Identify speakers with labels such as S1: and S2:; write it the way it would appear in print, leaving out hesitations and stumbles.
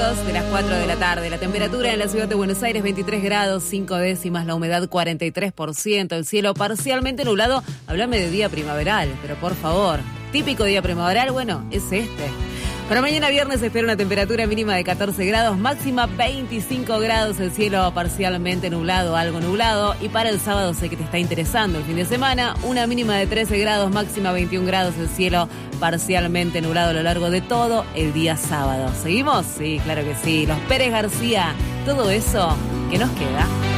S1: minutos de las 4 de la tarde. La temperatura en la ciudad de Buenos Aires, 23 grados, 5 décimas, la humedad 43%, el cielo parcialmente nublado. Háblame de día primaveral, pero por favor, típico día primaveral, bueno, es este. Para mañana viernes se espera una temperatura mínima de 14 grados, máxima 25 grados, el cielo parcialmente nublado, algo nublado. Y para el sábado, sé que te está interesando el fin de semana, una mínima de 13 grados, máxima 21 grados, el cielo parcialmente nublado a lo largo de todo el día sábado. ¿Seguimos? Sí, claro que sí. Los Pérez García, todo eso que nos queda.